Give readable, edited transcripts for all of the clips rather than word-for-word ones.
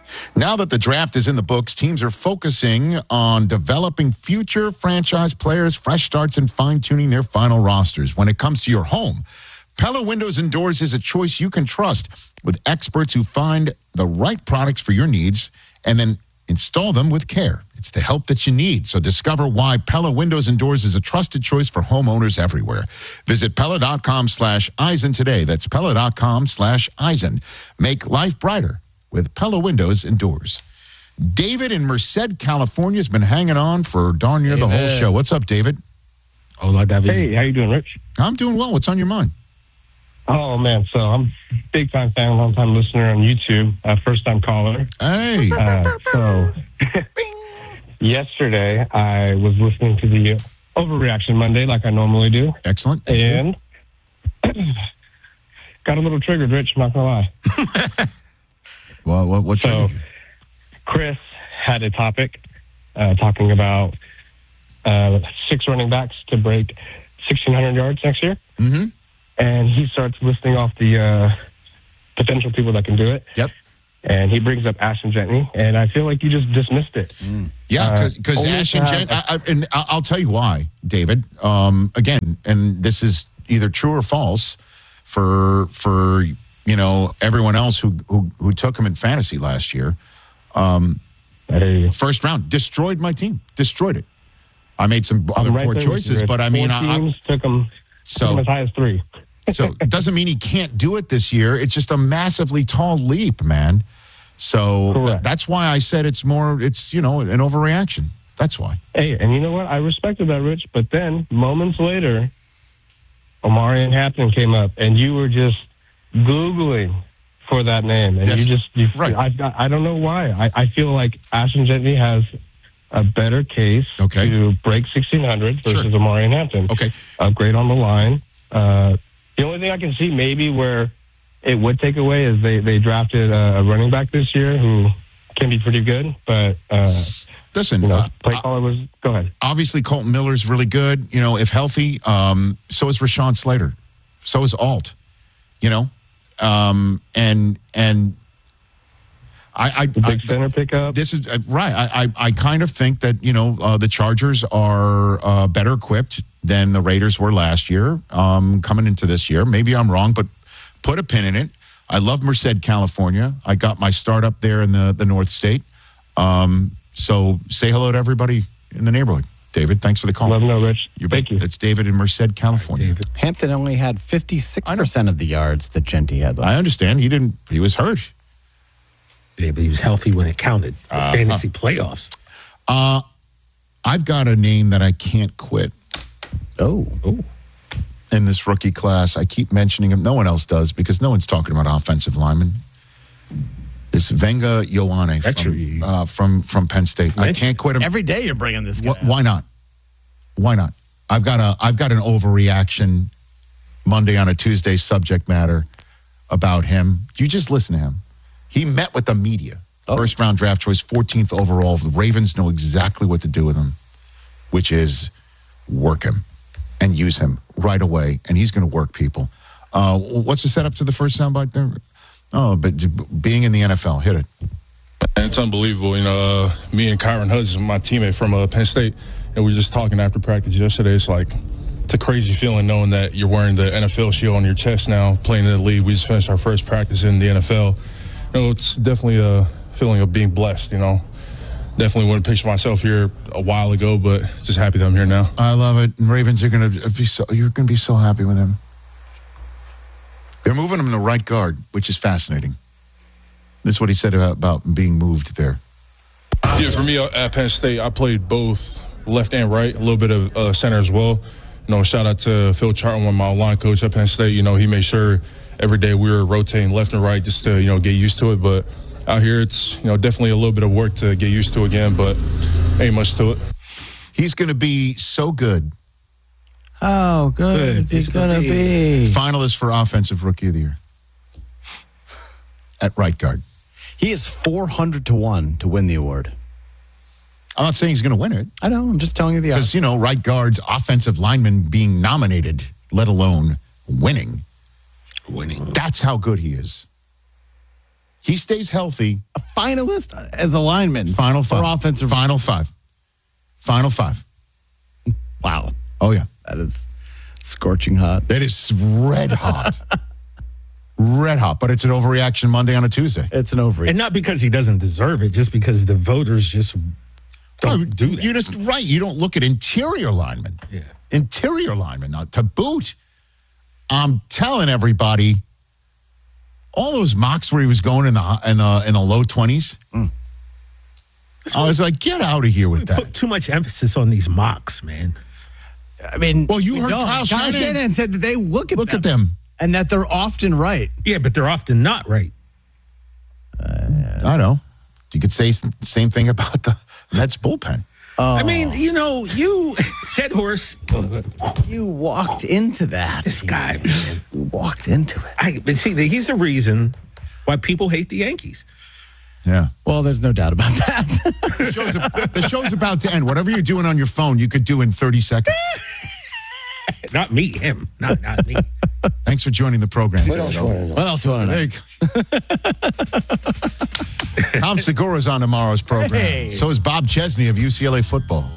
Now that the draft is in the books, teams are focusing on developing future franchise players, fresh starts, and fine-tuning their final rosters. When it comes to your home, Pella Windows and Doors is a choice you can trust with experts who find the right products for your needs and then install them with care. It's the help that you need. So discover why Pella Windows and Doors is a trusted choice for homeowners everywhere. Visit Pella.com/Eisen today. That's Pella.com/Eisen. Make life brighter with Pella Windows and Doors. David in Merced, California has been hanging on for darn near the whole show. What's up, David? Hola, David. Hey, how you doing, Rich? I'm doing well. What's on your mind? Oh, man, so I'm a big-time fan, long-time listener on YouTube, first-time caller. Hey. So yesterday I was listening to the Overreaction Monday like I normally do. Excellent. And got a little triggered, Rich, I'm not going to lie. Well, what So Chris had a topic talking about 6 running backs to break 1,600 yards next year. Mm-hmm. And he starts listing off the potential people that can do it. Yep. And he brings up Ashton Jentney, and I feel like you just dismissed it. Yeah, because Ashton Jentney, and I'll tell you why, David. Again, and this is either true or false for everyone else who took him in fantasy last year. First round, destroyed my team, destroyed it. I made some other poor choices, but I mean, took him as high as 3. So it doesn't mean he can't do it this year. It's just a massively tall leap, man. So that's why I said it's an overreaction. That's why. Hey, and you know what? I respected that, Rich. But then moments later, Omarion Hampton came up, and you were just Googling for that name. And I don't know why. I feel like Ashton Jentney has a better case to break 1,600 versus Omarion Hampton. Okay. Great on the line. The only thing I can see maybe where it would take away is they drafted a running back this year who can be pretty good. But, listen, play caller was, go ahead. Obviously, Colton Miller's really good, if healthy. So is Rashawn Slater. So is Alt, and the big center pickup. This is right. I kind of think that the Chargers are better equipped than the Raiders were last year. Coming into this year, maybe I'm wrong, but put a pin in it. I love Merced, California. I got my start up there in the North State. So say hello to everybody in the neighborhood. David, thanks for the call. Love to know, Rich. Thank you. It's David in Merced, California. David. Hampton only had 56% of the yards that Jentney had. I understand. He was hurt. Yeah, but he was healthy when it counted. The fantasy playoffs. I've got a name that I can't quit. Oh. In this rookie class, I keep mentioning him. No one else does because no one's talking about offensive linemen. This Venga Ioane from Penn State. I can't quit him. Every day you're bringing this guy. Why not? Why not? I've got an overreaction Monday on a Tuesday subject matter about him. You just listen to him. He met with the media. First round draft choice, 14th overall. The Ravens know exactly what to do with him, which is work him and use him right away. And he's going to work people. What's the setup to the first soundbite there? Oh, but being in the NFL, hit it. It's unbelievable. Me and Kyron Hudson, my teammate from Penn State, and we were just talking after practice yesterday. It's a crazy feeling knowing that you're wearing the NFL shield on your chest now, playing in the league. We just finished our first practice in the NFL. It's definitely a feeling of being blessed, Definitely wouldn't picture myself here a while ago, but just happy that I'm here now. I love it. And Ravens are going to be so happy with him. They're moving him to right guard, which is fascinating. This is what he said about being moved there. Yeah, for me at Penn State, I played both left and right, a little bit of center as well. Shout out to Phil Charlton, my line coach at Penn State. He made sure every day we were rotating left and right just to, get used to it. But out here, it's, definitely a little bit of work to get used to again, but ain't much to it. He's going to be so good. Oh, good. He's going to be. Finalist for Offensive Rookie of the Year at right guard. He is 400-1 to win the award. I'm not saying he's going to win it. I know. I'm just telling you the odds. Because, right guards, offensive linemen being nominated, let alone winning. That's how good he is. he stays healthy. A finalist as a lineman. Final five. For offensive. Final five. Final five. Wow. Oh, yeah. That is scorching hot. It is red hot. Red hot, but it's an overreaction Monday on a Tuesday. It's an overreaction. And not because he doesn't deserve it, just because the voters just don't do that. You just, right. You don't look at interior linemen. Yeah. Interior linemen, not to boot. I'm telling everybody, all those mocks where he was going in the low 20s. I was like, get out of here with that. Put too much emphasis on these mocks, man. I mean, well, you heard Kyle Shanahan said that they look at them. And that they're often right. Yeah, but they're often not right. I know. You could say the same thing about the Mets bullpen. I mean, you, dead horse. You walked into that. This guy, man. You walked into it. But see, he's the reason why people hate the Yankees. Yeah. Well, there's no doubt about that. The show's about to end. Whatever you're doing on your phone, you could do in 30 seconds. Not me, him. Not me. Thanks for joining the program. What else you want to know? Tom Segura's on tomorrow's program. Hey. So is Bob Chesney of UCLA football.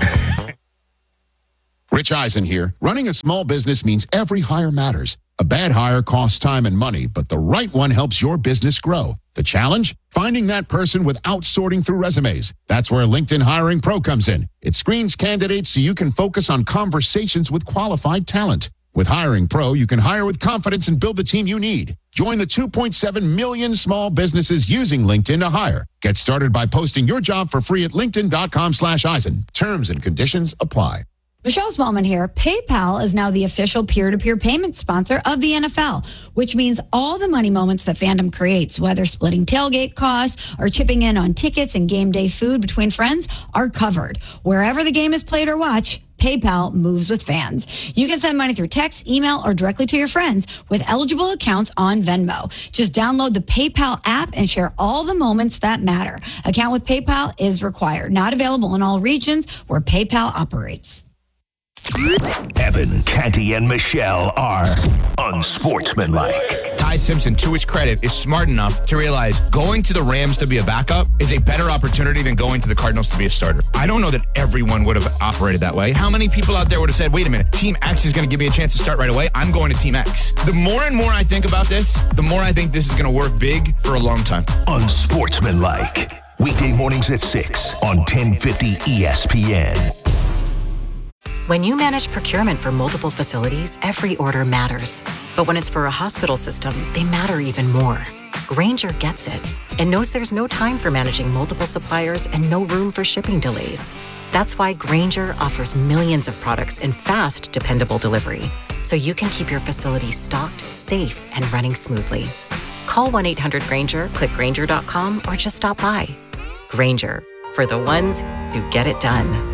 Rich Eisen here. Running a small business means every hire matters. A bad hire costs time and money, but the right one helps your business grow. The challenge? Finding that person without sorting through resumes. That's where LinkedIn Hiring Pro comes in. It screens candidates so you can focus on conversations with qualified talent. With Hiring Pro, you can hire with confidence and build the team you need. Join the 2.7 million small businesses using LinkedIn to hire. Get started by posting your job for free at linkedin.com/Eisen. Terms and conditions apply. Michelle Smallman here. PayPal is now the official peer-to-peer payment sponsor of the NFL, which means all the money moments that fandom creates, whether splitting tailgate costs or chipping in on tickets and game day food between friends, are covered. Wherever the game is played or watched, PayPal moves with fans. You can send money through text, email, or directly to your friends with eligible accounts on Venmo. Just download the PayPal app and share all the moments that matter. Account with PayPal is required. Not available in all regions where PayPal operates. Evan, Canty, and Michelle are unsportsmanlike. Ty Simpson, to his credit, is smart enough to realize going to the Rams to be a backup is a better opportunity than going to the Cardinals to be a starter. I don't know that everyone would have operated that way. How many people out there would have said, wait a minute, Team X is going to give me a chance to start right away. I'm going to Team X. The more and more I think about this, the more I think this is going to work big for a long time. Unsportsmanlike. Weekday mornings at 6 on 1050 ESPN. When you manage procurement for multiple facilities, every order matters. But when it's for a hospital system, they matter even more. Grainger gets it and knows there's no time for managing multiple suppliers and no room for shipping delays. That's why Grainger offers millions of products in fast, dependable delivery, so you can keep your facility stocked, safe, and running smoothly. Call 1-800-GRAINGER, click Grainger.com, or just stop by. Grainger, for the ones who get it done.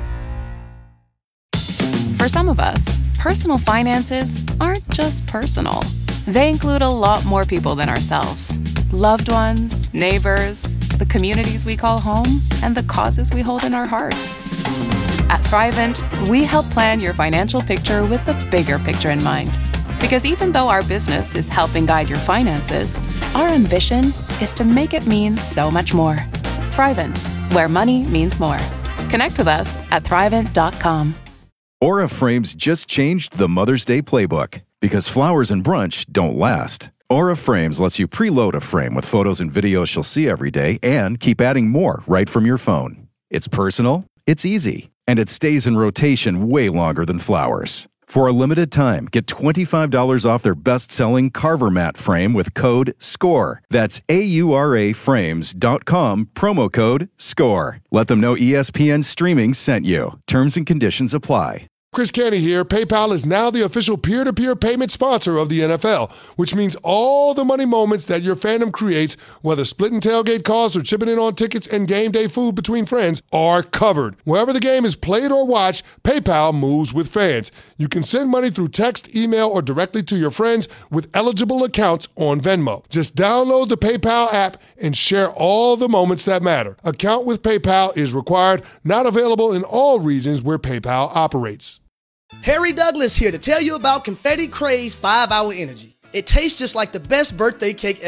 For some of us, personal finances aren't just personal. They include a lot more people than ourselves. Loved ones, neighbors, the communities we call home, and the causes we hold in our hearts. At Thrivent, we help plan your financial picture with the bigger picture in mind. Because even though our business is helping guide your finances, our ambition is to make it mean so much more. Thrivent, where money means more. Connect with us at Thrivent.com. Aura Frames just changed the Mother's Day playbook because flowers and brunch don't last. Aura Frames lets you preload a frame with photos and videos she'll see every day and keep adding more right from your phone. It's personal, it's easy, and it stays in rotation way longer than flowers. For a limited time, get $25 off their best-selling Carver Mat frame with code SCORE. That's AURAFrames.com, promo code SCORE. Let them know ESPN Streaming sent you. Terms and conditions apply. Chris Canty here. PayPal is now the official peer-to-peer payment sponsor of the NFL, which means all the money moments that your fandom creates, whether splitting tailgate costs or chipping in on tickets and game day food between friends, are covered. Wherever the game is played or watched, PayPal moves with fans. You can send money through text, email, or directly to your friends with eligible accounts on Venmo. Just download the PayPal app and share all the moments that matter. Account with PayPal is required, not available in all regions where PayPal operates. Harry Douglas here to tell you about Confetti Craze 5-Hour Energy. It tastes just like the best birthday cake ever.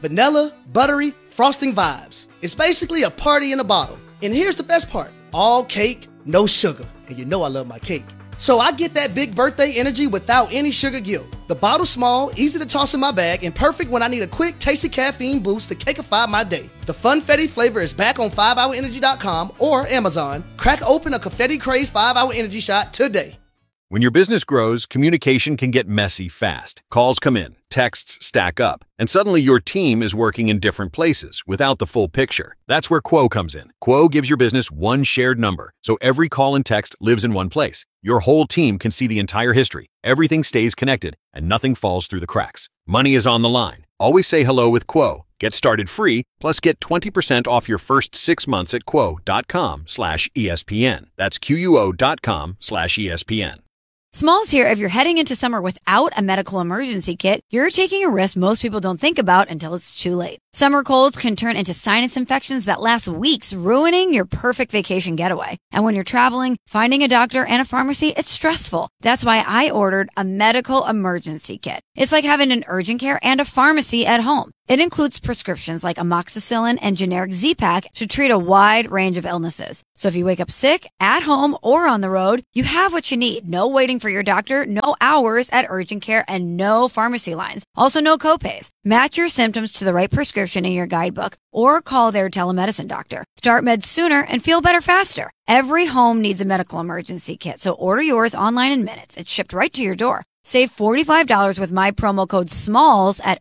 vanilla, buttery, frosting vibes. It's basically a party in a bottle. And here's the best part. All cake, no sugar. And you know I love my cake. So I get that big birthday energy without any sugar guilt. The bottle's small, easy to toss in my bag, and perfect when I need a quick, tasty caffeine boost to cakeify my day. The Funfetti flavor is back on 5hourenergy.com or Amazon. Crack open a Confetti Craze 5-Hour Energy shot today. When your business grows, communication can get messy fast. Calls come in, texts stack up, and suddenly your team is working in different places without the full picture. That's where Quo comes in. Quo gives your business one shared number, so every call and text lives in one place. Your whole team can see the entire history. Everything stays connected, and nothing falls through the cracks. Money is on the line. Always say hello with Quo. Get started free, plus get 20% off your first 6 months at quo.com/ESPN. That's QUO.com/ESPN. Smalls here. If you're heading into summer without a medical emergency kit, you're taking a risk most people don't think about until it's too late. Summer colds can turn into sinus infections that last weeks, ruining your perfect vacation getaway. And when you're traveling, finding a doctor and a pharmacy, it's stressful. That's why I ordered a medical emergency kit. It's like having an urgent care and a pharmacy at home. It includes prescriptions like amoxicillin and generic Z-Pak to treat a wide range of illnesses. So if you wake up sick, at home, or on the road, you have what you need. No waiting for your doctor, no hours at urgent care, and no pharmacy lines. Also, no copays. Match your symptoms to the right prescription in your guidebook or call their telemedicine doctor. Start meds sooner and feel better faster. Every home needs a medical emergency kit, so order yours online in minutes. It's shipped right to your door. Save $45 with my promo code SMALLS at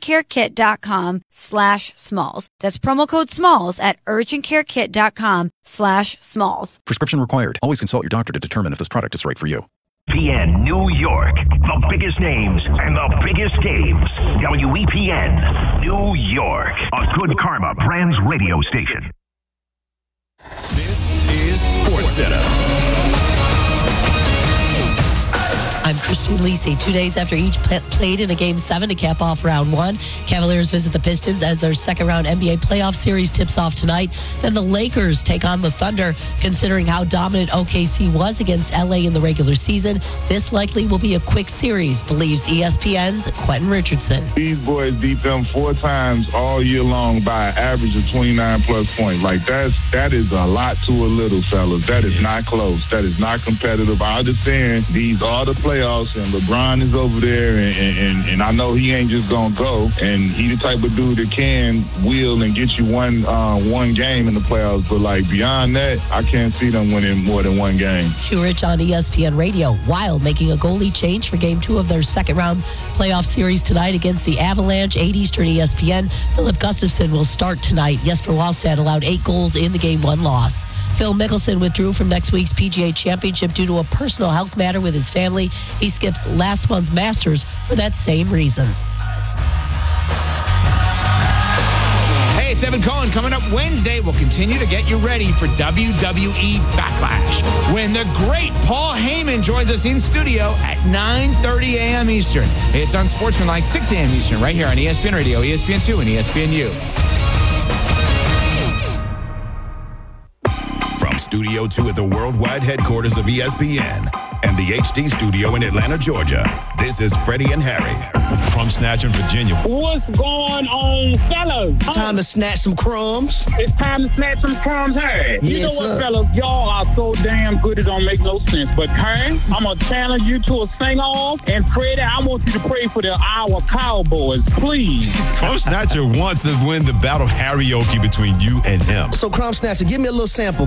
urgentcarekit.com/smalls. That's promo code SMALLS at urgentcarekit.com/smalls. Prescription required. Always consult your doctor to determine if this product is right for you. ESPN New York, the biggest names and the biggest games. WEPN New York, a Good Karma Brands radio station. This is SportsCenter. I'm Christine Lisi. 2 days after each played in a Game 7 to cap off Round 1, Cavaliers visit the Pistons as their second-round NBA playoff series tips off tonight. Then the Lakers take on the Thunder. Considering how dominant OKC was against LA in the regular season, this likely will be a quick series, believes ESPN's Quentin Richardson. These boys beat them 4 times all year long by an average of 29-plus points. Like, that is a lot to a little, fellas. That is not close. That is not competitive. I understand these are the playoffs, and LeBron is over there, and I know he ain't just gonna go, and he the type of dude that can wheel and get you one game in the playoffs, but like beyond that, I can't see them winning more than one game. Q Rich on ESPN Radio. Wild making a goalie change for Game 2 of their second-round playoff series tonight against the Avalanche, 8 Eastern ESPN. Philip Gustafson will start tonight. Jesper Wallstedt allowed 8 goals in the Game 1 loss. Phil Mickelson withdrew from next week's PGA Championship due to a personal health matter with his family. He skips last month's Masters for that same reason. Hey, it's Evan Cohen. Coming up Wednesday, we'll continue to get you ready for WWE Backlash when the great Paul Heyman joins us in studio at 9:30 a.m. Eastern. It's on Sportsmanlike, 6 a.m. Eastern, right here on ESPN Radio, ESPN2, and ESPNU. Studio 2 at the worldwide headquarters of ESPN and the HD studio in Atlanta, Georgia. This is Freddie and Harry from Snatching, Virginia. What's going on, fellas? Time to snatch some crumbs. It's time to snatch some crumbs, Harry. Yes, you know what, sir. fellas? Y'all are so damn good it don't make no sense. But, Harry, I'm going to challenge you to a sing-off. And, Freddie, I want you to pray for the Iowa Cowboys, please. Crumb Snatcher wants to win the battle karaoke between you and him. So, Crumb Snatcher, give me a little sample.